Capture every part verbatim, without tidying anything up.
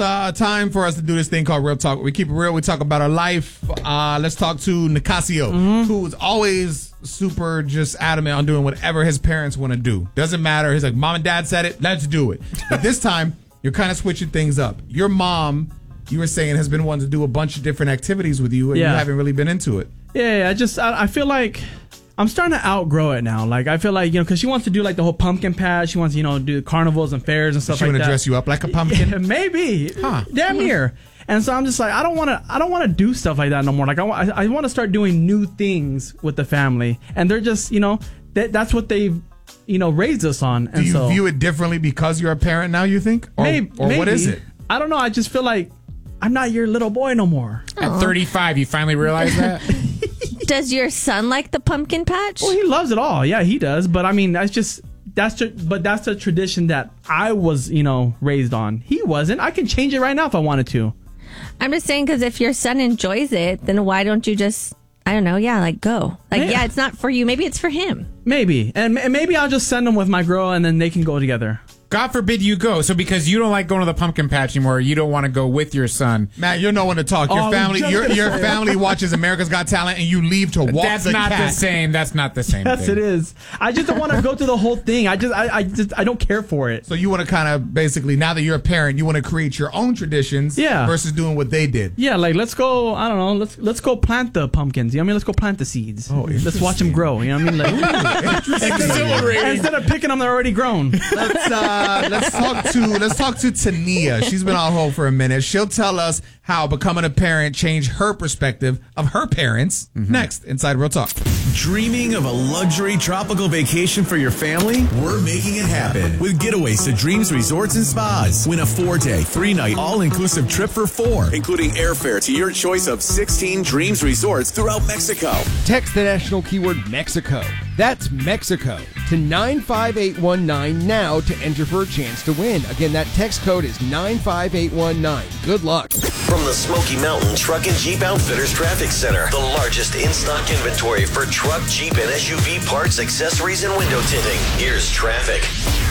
Uh, time for us to do this thing called Real Talk. We keep it real. We talk about our life. Uh, let's talk to Nicasio, mm-hmm. who is always super just adamant on doing whatever his parents want to do. Doesn't matter. He's like, mom and dad said it. Let's do it. But this time, you're kind of switching things up. Your mom, you were saying, has been wanting to do a bunch of different activities with you, and yeah. you haven't really been into it. Yeah, I just, I, I feel like I'm starting to outgrow it now. Like, I feel like, you know, because she wants to do, like, the whole pumpkin patch. She wants to, you know, do carnivals and fairs and stuff she like that. She want to dress you up like a pumpkin? Yeah, maybe. Huh. Damn near. And so I'm just like, I don't want to I don't want to do stuff like that no more. Like, I, I, I want to start doing new things with the family. And they're just, you know, that that's what they've, you know, raised us on. And do you so, view it differently because you're a parent now, you think? Or, maybe, or maybe. what is it? I don't know. I just feel like I'm not your little boy no more. At thirty-five, you finally realize that? Does your son like the pumpkin patch? Well, he loves it all. Yeah, he does. But I mean, that's just that's tr- but that's a tradition that I was, you know, raised on. He wasn't. I can change it right now if I wanted to. I'm just saying, because if your son enjoys it, then why don't you just, I don't know, yeah, like go. Like, yeah, yeah it's not for you. Maybe it's for him. Maybe. And, and maybe I'll just send him with my girl and then they can go together. God forbid you go. So because you don't like going to the pumpkin patch anymore, you don't want to go with your son. Matt, you're no one to talk. Your oh, family your your family watches America's Got Talent and you leave to walk That's the not cat. the same. That's not the same yes, thing. It is. I just don't want to go through the whole thing. I just I, I just I don't care for it. So you want to kind of basically, now that you're a parent, you want to create your own traditions yeah. versus doing what they did. Yeah, like let's go, I don't know, let's let's go plant the pumpkins. You know what I mean? Let's go plant the seeds. Oh, let's watch them grow. You know what I mean? Like, instead of picking them, they're already grown. Let's uh, let's talk to let's talk to Tania. She's been on hold for a minute. She'll tell us how becoming a parent changed her perspective of her parents. Mm-hmm. Next, inside Real Talk. Dreaming of a luxury tropical vacation for your family? We're making it happen with Getaways to Dreams Resorts and Spas. Win a four-day, three-night, all-inclusive trip for four, including airfare to your choice of sixteen Dreams Resorts throughout Mexico. Text the national keyword Mexico. That's Mexico to nine five eight one nine now to enter for a chance to win. Again, that text code is nine five eight one nine. Good luck. From the Smoky Mountain Truck and Jeep Outfitters Traffic Center, the largest in-stock inventory for truck, Jeep, and S U V parts, accessories, and window tinting. Here's traffic.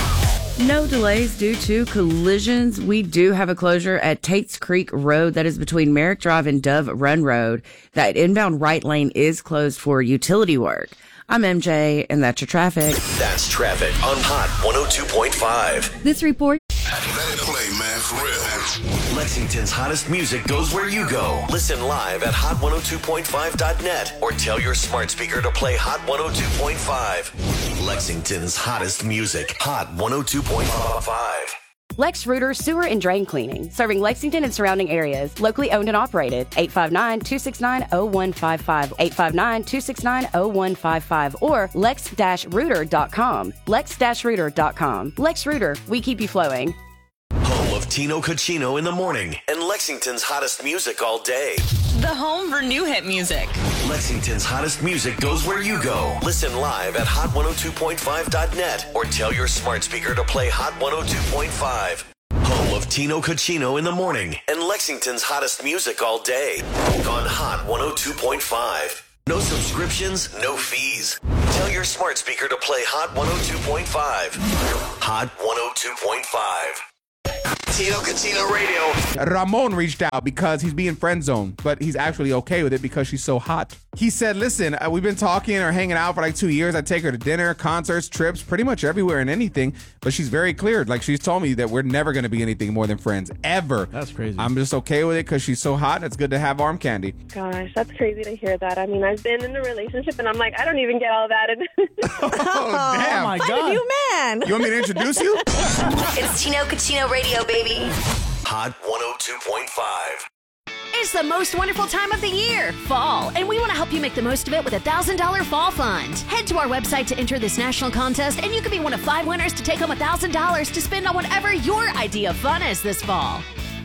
No delays due to collisions. We do have a closure at Tates Creek Road. That is between Merrick Drive and Dove Run Road. That inbound right lane is closed for utility work. I'm M J, and that's your traffic. That's traffic on Hot one oh two point five. This report. Let it play, man, for real. Lexington's hottest music goes where you go. Listen live at hot one oh two point five dot net or tell your smart speaker to play Hot one oh two point five. Lexington's hottest music. Hot one oh two point five. Lex Rooter Sewer and Drain Cleaning, serving Lexington and surrounding areas. Locally owned and operated. eight five nine, two six nine, zero one five five. eight five nine, two six nine, zero one five five. Or lex dash rooter dot com. lex dash rooter dot com. Lex Rooter, we keep you flowing. Home of Tino Cucino in the morning and Lexington's hottest music all day. The home for new hit music. Lexington's hottest music goes where you go. Listen live at hot one oh two point five dot net or tell your smart speaker to play Hot one oh two point five. Home of Tino Cucino in the morning and Lexington's hottest music all day on Hot one oh two point five. No subscriptions, no fees. Tell your smart speaker to play Hot one oh two point five. Hot one oh two point five. Tino Cucino Radio. Ramon reached out because he's being friend zoned, but he's actually okay with it because she's so hot. He said, listen, uh, we've been talking or hanging out for like two years. I take her to dinner, concerts, trips, pretty much everywhere and anything, but she's very clear. Like, she's told me that we're never going to be anything more than friends, ever. That's crazy. I'm just okay with it because she's so hot and it's good to have arm candy. Gosh, that's crazy to hear that. I mean, I've been in a relationship and I'm like, I don't even get all that. oh, damn. Oh, my God. You man. You want me to introduce you? It's Tino Cucino Radio, baby. Hot one oh two point five. It's the most wonderful time of the year, fall, and we want to help you make the most of it with a one thousand dollars Fall Fund. Head to our website to enter this national contest, and you could be one of five winners to take home one thousand dollars to spend on whatever your idea of fun is this fall.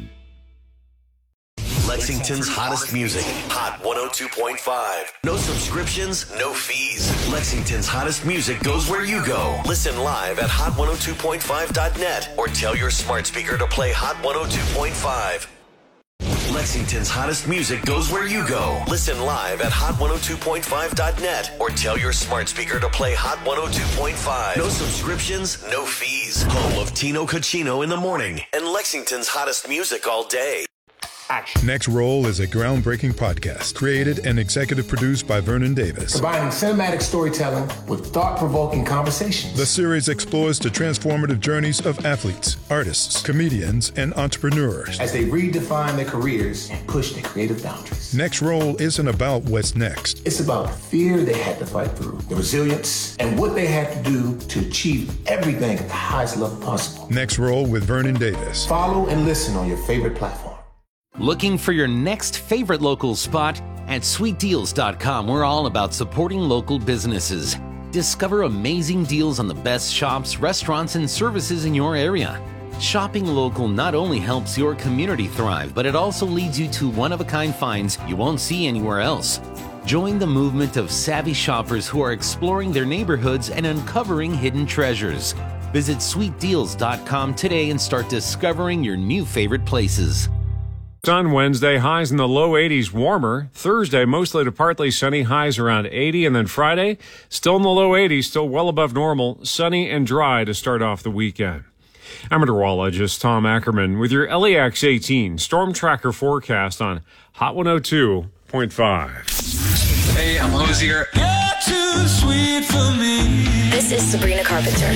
Lexington's hottest music. Hot one oh two point five. No subscriptions, no fees. Lexington's hottest music goes where you go. Listen live at hot one oh two point five dot net or tell your smart speaker to play Hot one oh two point five. Lexington's hottest music goes where you go. Listen live at hot one oh two point five dot net or tell your smart speaker to play Hot one oh two point five. No subscriptions, no fees. Home of Tino Cucino in the morning and Lexington's hottest music all day. Next Roll is a groundbreaking podcast created and executive produced by Vernon Davis. Combining cinematic storytelling with thought-provoking conversations. The series explores the transformative journeys of athletes, artists, comedians, and entrepreneurs as they redefine their careers and push their creative boundaries. Next Roll isn't about what's next. It's about the fear they had to fight through, the resilience, and what they had to do to achieve everything at the highest level possible. Next Roll with Vernon Davis. Follow and listen on your favorite platform. Looking for your next favorite local spot? At sweet deals dot com, we're all about supporting local businesses. Discover amazing deals on the best shops, restaurants, and services in your area. Shopping local not only helps your community thrive, but it also leads you to one-of-a-kind finds you won't see anywhere else. Join the movement of savvy shoppers who are exploring their neighborhoods and uncovering hidden treasures. Visit sweet deals dot com today and start discovering your new favorite places. On Wednesday, highs in the low eighties, warmer. Thursday, mostly to partly sunny, highs around eighty. And then Friday, still in the low eighties, still well above normal, sunny and dry to start off the weekend. I'm meteorologist Tom Ackerman with your L E X eighteen Storm Tracker forecast on Hot one oh two point five. Hey, I'm Hosier. You're too sweet for me. This is Sabrina Carpenter.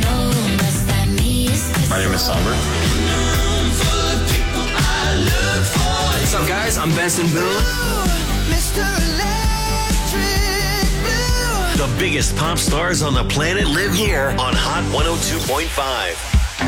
My name is Somber. What's up, guys? I'm Benson Boone. The biggest pop stars on the planet live here on Hot one oh two point five.